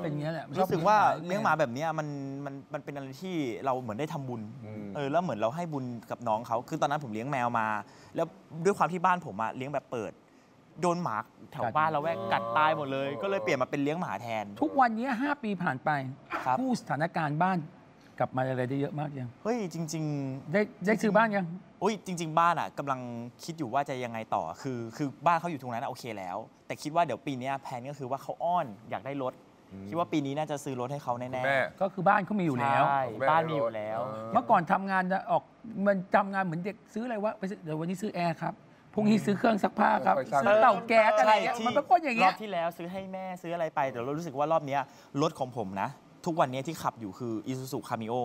เป็นอย่างนี้แหละรู้สึกว่าเลี้ยงหมาแบบนี้มันเป็นอะไรที่เราเหมือนได้ทำบุญแล้วเหมือนเราให้บุญกับน้องเขาคือตอนนั้นผมเลี้ยงแมวมา แล้วด้วยความที่บ้านผมเลี้ยงแบบเปิดโดนหมาแถวบ้านเราแวกกัดตายหมดเลยก็เลยเปลี่ยนมาเป็นเลี้ยงหมาแทนทุกวันนี้5 ปีผ่านไปผู้สถานการณ์บ้านกลับมาอะไรได้เยอะมากยังเฮ้ยจริงๆได้ซื้อบ้านยังอุ้ยจริงๆบ้านกำลังคิดอยู่ว่าจะยังไงต่อคือบ้านเขาอยู่ตรงนั้นโอเคแล้วแต่คิดว่าเดี๋ยวปีนี้แผนก็คือว่าเขาอ้อนอยากได้รถคิดว่าปีนี้น่าจะซื้อรถให้เขาแน่ๆก็คือบ้านเขามีอยู่แล้วใช่บ้านมีอยู่แล้วเมื่อก่อนทำงานออกมันทำงานเหมือนเด็กซื้ออะไรวะเดี๋ยววันนี้ซื้อแอร์ครับพรุ่งนี้ซื้อเครื่องซักผ้าครับซื้อเตาแก๊สอะไรมันก็อย่างเงี้ยรอบที่แล้วซื้อให้แม่ซื้ออะไรไปแต่เรารู้สึกว่ารอบนี้รถของผมนะทุกวันนี้ที่ขับอยู่คือ Isuzu Cameo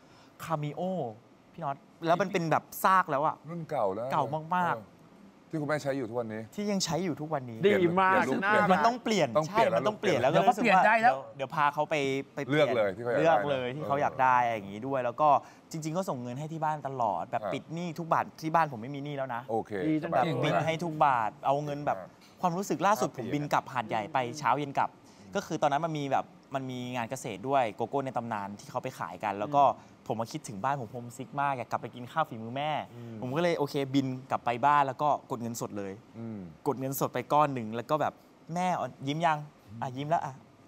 พี่น็อตแล้วมันเป็นแบบซากแล้วรุ่นเก่าแล้วเก่ามากๆที่คุณแม่ใช้อยู่ทุกวันนี้ที่ยังใช้อยู่ทุกวันนี้ดีมากมันต้องเปลี่ยนใช่มันต้องเปลี่ยนแล้วก็รู้สึกว่าเดี๋ยวพาเขาไปเลือกเลยที่เขาอยากได้อย่างนี้ด้วยแล้วก็จริงๆก็ส่งเงินให้ที่บ้านตลอดแบบปิดหนี้ทุกบาทที่บ้านผมไม่มีหนี้แล้วนะโอเคแบบบินให้ทุกบาทเอาเงินแบบความรู้สึกล่าสุดผมบินกลับหาดใหญ่ไปเช้าเย็นกลับก็คือตอนนั้นมันมีงานเกษตรด้วยโกโก้ในตำนานที่เขาไปขายกันแล้วก็ผมมาคิดถึงบ้านผมโฮมซิกมากอยากกลับไปกินข้าวฝีมือแม่ผมก็เลยโอเคบินกลับไปบ้านแล้วก็กดเงินสดเลยกดเงินสดไปก้อนหนึ่งแล้วก็แบบแม่ยิ้มยังยิ้มแล้ว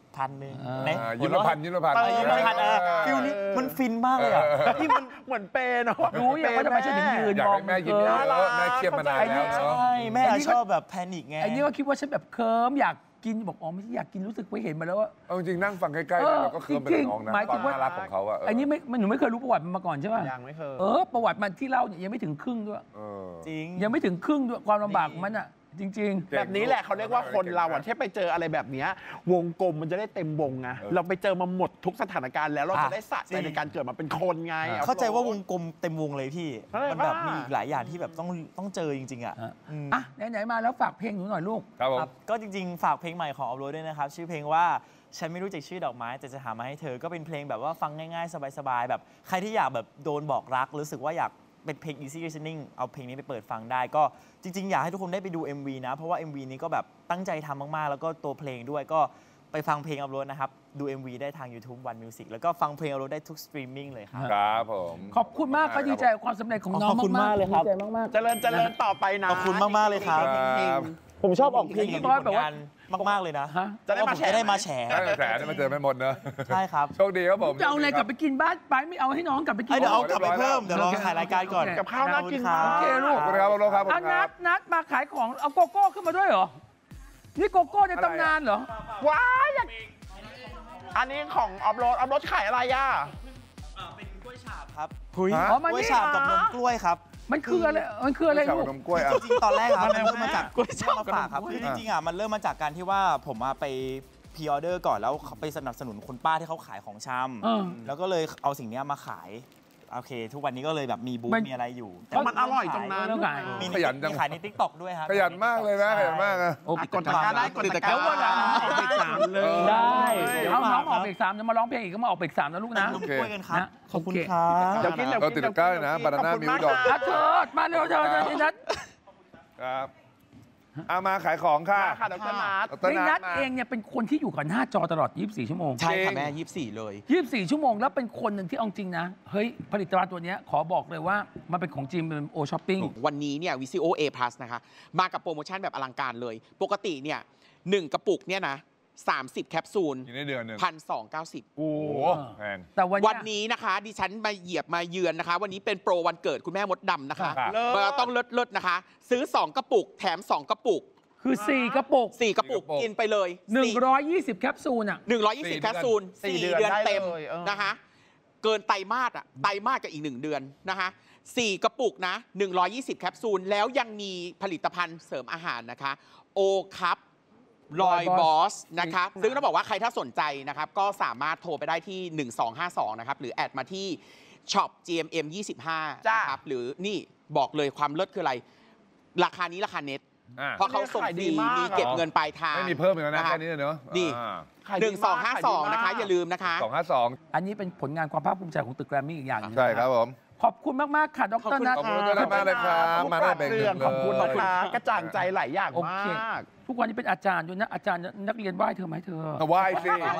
1,000 ยิ้มละพันฟิลนี้มันฟินมากเลยที่มันเหมือนเปย์เนาะรู้อย่างว่าทำไมฉันถึงยืนมองแม่ยิ้มเยอะแม่เครียดมานานแล้วใช่แม่ชอบแบบแพนิคไงไอ้นี่ก็คิดว่าฉันแบบเคิร์มอยากกินบอกไม่ใช่อยากกินรู้สึกไปเห็นมาแล้วว่าจริงนั่งฟังใกล้ๆแล้วก็เคิร์มเป็นน้องนะความน่ารักของเขาไอ้นี่หนูไม่เคยรู้ประวัติมันมาก่อนใช่ป่ะยังไม่เคยประวัติมันที่เล่าเนี่ยยังไม่ถึงครึ่งด้วยจริงยังไม่ถึงครึ่งด้วยความลำบากของมันจริงๆแบบนี้แหละเขาเรียกว่าคนเราที่ไปเจออะไรแบบนี้วงกลมมันจะได้เต็มวงไงเราไปเจอมาหมดทุกสถานการณ์แล้วเราจะได้สะใจในการเกิดมาเป็นคนไงเข้าใจว่าวงกลมเต็มวงเลยพี่มันแบบมีหลายอย่างที่แบบต้องเจอจริงๆไหนมาแล้วฝากเพลงหนูหน่อยลูกครับก็จริงๆฝากเพลงใหม่ของอัพโหลดด้วยนะครับชื่อเพลงว่าฉันไม่รู้จักชื่อดอกไม้แต่จะหามาให้เธอก็เป็นเพลงแบบว่าฟังง่ายๆสบายๆแบบใครที่อยากแบบโดนบอกรักรู้สึกว่าอยากเป็นเพลง easy listening เอาเพลงนี้ไปเปิดฟังได้ก็จริงๆอยากให้ทุกคนได้ไปดู MV นะเพราะว่า MV นี้ก็แบบตั้งใจทำมากๆแล้วก็ตัวเพลงด้วยก็ไปฟังเพลงอัพโหลดนะครับดู MV ได้ทาง YouTube One Music แล้วก็ฟังเพลงอัพโหลดได้ทุกสตรีมมิ่งเลยครับครับผมขอบคุณมากก็ดีใจกับความสำเร็จของน้องมากๆเลยครับดีใจมากๆเจริญต่อไปนะขอบคุณมากๆเลยครับผมชอบออกเพลงที่แบบว่ามากๆเลยนะจะได้มาแฉได้มาเจอไม่หมดเนอะใช่ครับโชคดีครับผมจะเอาอะไรกลับไปกินบ้านไปไม่เอาให้น้องกลับไปกินเดี๋ยวเอากลับไปเพิ่มเดี๋ยวรอถ่ายรายการก่อนกับข้าวน่ากินโอเคลูกครับนัดมาขายของเอาโกโก้ขึ้นมาด้วยเหรอนี่โกโก้ในตำนานเหรอว้ายอันนี้ของออฟโรดขายอะไรเป็นกล้วยฉาบครับกล้วยฉาบกับนมกล้วยครับมันคืออะไรลูกจริงๆตอนแรกครับมันเริ่มมาจากกล้วยฉาบมาฝากครับคือจริงๆมันเริ่มมาจากการที่ว่าผมไปพรีออเดอร์ก่อนแล้วเขาไปสนับสนุนคนป้าที่เขาขายของชำแล้วก็เลยเอาสิ่งนี้มาขายโอเคทุกวันนี้ก็เลยแบบมีบูธมีอะไรอยู่แต่มันอร่อยตรงนั้นมีขยันขายใน TikTok ด้วยครับขยันมากเลยนะขยันมากนะกดตะกร้าได้กดตะกร้าก็ได้ออกเบรก3เลยได้เอาน้องออกเบรก3จะมาร้องเพลงอีกก็มาออกเบรก3นะลูกนะโอเคขอบคุณครับเดี๋ยวกินเราติดตะกร้านะบานาน่ามิวดอกเธอมาเร็วเธอนัดครับเอามาขายของค่ะดร. นัทเองเนี่ยเป็นคนที่อยู่กับหน้าจอตลอด24ชั่วโมงใช่ค่ะแม่24เลย 24ชั่วโมงแล้วเป็นคนหนึ่งที่เอาจริงนะเฮ้ยผลิตภัณฑ์ตัวนี้ขอบอกเลยว่ามันเป็นของจริงเป็นโอช้อปปิ้งวันนี้เนี่ย Vizio A Plus นะคะมากับโปรโมชั่นแบบอลังการเลยปกติเนี่ย1กระปุกเนี่ยนะ30แคปซูลในเดือนนึง 1,290 โอ้โหแพงแต่วันนี้นะคะดิฉันมาเหยียบมาเยือนนะคะวันนี้เป็นโปรวันเกิดคุณแม่มดดำนะคะเราต้องเลิศนะคะซื้อ2กระปุกแถม2กระปุกคือ4กระปุกกินไปเลย 120แคปซูล 120แคปซูล4 เดือนเต็มนะคะเกินไตรมาสไตรมาสกับอีก1 เดือนนะคะ4กระปุกนะ120แคปซูลแล้วยังมีผลิตภัณฑ์เสริมอาหารนะคะโอคัพรอยบอสนะครับซึ่งต้องบอกว่าใครถ้าสนใจนะครับก็สามารถโทรไปได้ที่1252นะครับหรือแอดมาที่ช็อป GMM 25นะครับหรือนี่บอกเลยความเลิศคืออะไรราคานี้ราคาเน็ตเพราะเขาส่งฟรีมีเก็บเงินปลายทางไม่มีเพิ่มอีกแล้วนะแค่นี้เนอะนี่1252นะคะอย่าลืมนะคะ 252 อันนี้เป็นผลงานความภาคภูมิใจของตึกแกรมมี่อีกอย่างนึงใช่ครับผมขอบคุณมากๆค่ะดร.นัทขอบคุณมากเลยครับมาได้เบรกขอบคุณนะคะกระจ่างใจหลายอย่างมากทุกวันนี้เป็นอาจารย์ด้วยนะอาจารย์นักเรียนไหว้เธอไหมเธอไหว้สิ